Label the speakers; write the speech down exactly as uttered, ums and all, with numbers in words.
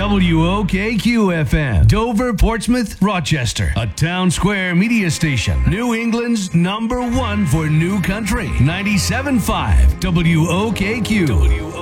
Speaker 1: W O K Q F M, Dover, Portsmouth, Rochester, a town square media station. New England's number one for new country. ninety-seven point five W O K Q.